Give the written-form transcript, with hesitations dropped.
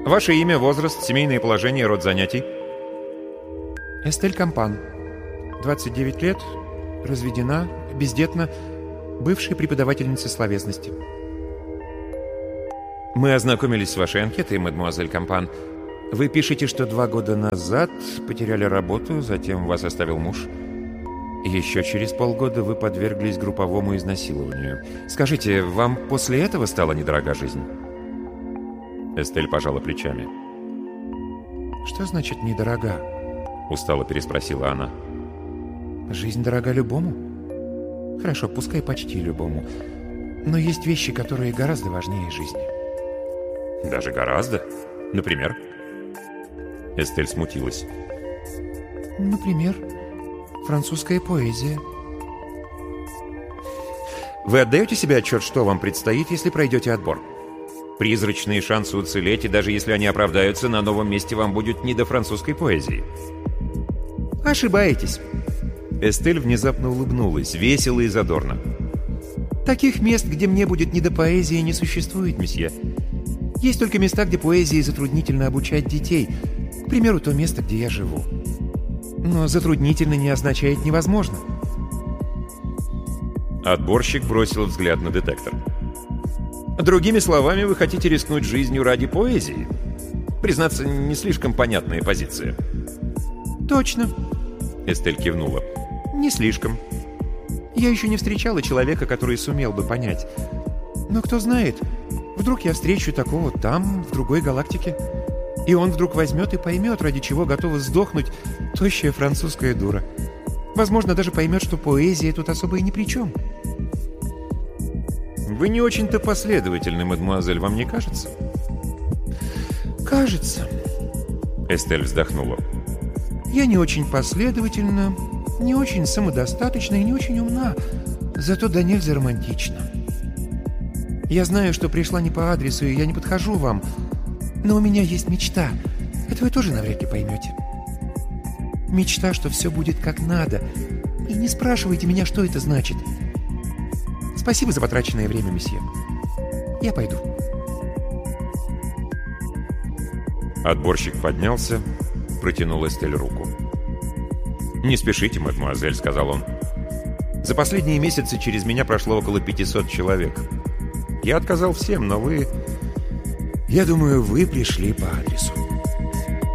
Ваше имя, возраст, семейное положение, род занятий? Эстель Кампан. 29 лет, разведена, бездетна, бывшая преподавательница словесности. Мы ознакомились с вашей анкетой, мадемуазель Кампан. Вы пишете, что 2 года назад потеряли работу, затем вас оставил муж. Еще через полгода вы подверглись групповому изнасилованию. Скажите, вам после этого стала недорога жизнь? Эстель пожала плечами. «Что значит «недорога»?» — устало переспросила она. «Жизнь дорога любому. Хорошо, пускай почти любому. Но есть вещи, которые гораздо важнее жизни». «Даже гораздо? Например?» Эстель смутилась. «Например, французская поэзия». Вы отдаете себе отчет, что вам предстоит, если пройдете отбор? Призрачные шансы уцелеть, и даже если они оправдаются, на новом месте вам будет не до французской поэзии. Ошибаетесь. Эстель внезапно улыбнулась, весело и задорно. Таких мест, где мне будет не до поэзии, не существует, месье. Есть только места, где поэзии затруднительно обучать детей. К примеру, то место, где я живу. Но затруднительно не означает невозможно. Отборщик бросил взгляд на детектор. Другими словами, вы хотите рискнуть жизнью ради поэзии? Признаться, не слишком понятная позиция. Точно. Эстель кивнула. Не слишком. Я еще не встречала человека, который сумел бы понять. Но кто знает, вдруг я встречу такого там, в другой галактике. И он вдруг возьмет и поймет, ради чего готова сдохнуть тощая французская дура. Возможно, даже поймет, что поэзия тут особо и ни при чем. Вы не очень-то последовательны, мадемуазель, вам не кажется? Кажется. Эстель вздохнула. Я не очень последовательна, не очень самодостаточна и не очень умна, зато до нельзя романтична. Я знаю, что пришла не по адресу, и я не подхожу вам, но у меня есть мечта. Это вы тоже навряд ли поймете. Мечта, что все будет как надо. И не спрашивайте меня, что это значит. Спасибо за потраченное время, месье. Я пойду. Отборщик поднялся, протянул Эстель руку. «Не спешите, мадемуазель», — сказал он. «За последние месяцы через меня прошло около 500 человек. Я отказал всем, но вы... Я думаю, вы пришли по адресу».